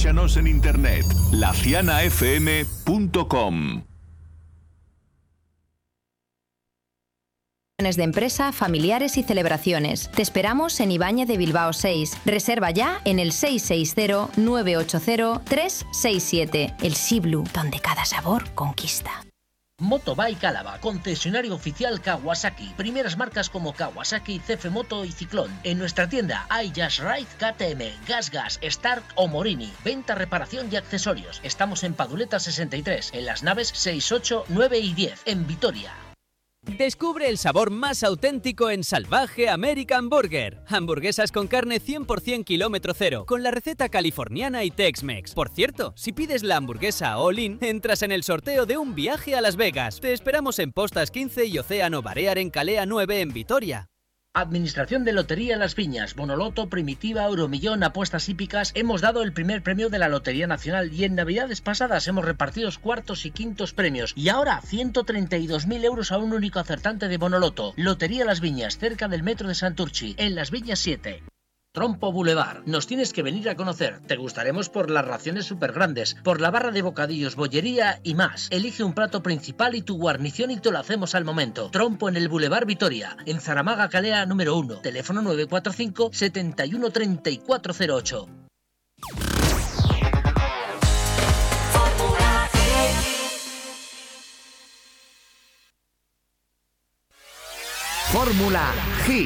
Escúchanos en internet, lacianafm.com. De empresa, familiares y celebraciones. Te esperamos en Ibáñez de Bilbao 6. Reserva ya en el 660-980-367. El Siblu, donde cada sabor conquista. Motobike Álava, concesionario oficial Kawasaki. Primeras marcas como Kawasaki, CF Moto y Ciclón. En nuestra tienda hay Just Ride, KTM, GasGas, Stark o Morini. Venta, reparación y accesorios. Estamos en Paduleta 63, en las naves 6, 8, 9 y 10, en Vitoria. Descubre el sabor más auténtico en Salvaje American Burger. Hamburguesas con carne 100% kilómetro cero, con la receta californiana y Tex-Mex. Por cierto, si pides la hamburguesa all-in, entras en el sorteo de un viaje a Las Vegas. Te esperamos en Postas 15 y Océano Balear en Calea 9 en Vitoria. Administración de Lotería Las Viñas, Bonoloto, Primitiva, Euromillón, apuestas hípicas. Hemos dado el primer premio de la Lotería Nacional y en Navidades pasadas hemos repartido cuartos y quintos premios. Y ahora 132.000 euros a un único acertante de Bonoloto. Lotería Las Viñas, cerca del metro de Santurchi, en Las Viñas 7. Trompo Boulevard. Nos tienes que venir a conocer. Te gustaremos por las raciones súper grandes, por la barra de bocadillos, bollería y más. Elige un plato principal y tu guarnición y te lo hacemos al momento. Trompo en el Boulevard Vitoria, en Zaramaga Calea número 1. Teléfono 945 71 3408. Fórmula G.